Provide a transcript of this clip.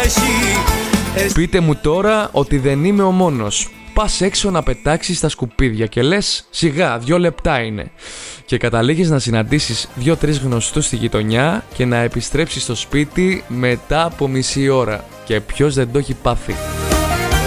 Πείτε μου τώρα ότι δεν είμαι ο μόνος. Πας έξω να πετάξεις τα σκουπίδια και λες σιγά 2 λεπτά είναι. Και καταλήγεις να συναντήσεις 2-3 γνωστούς στη γειτονιά και να επιστρέψεις στο σπίτι μετά από μισή ώρα. Και ποιος δεν το έχει πάθει.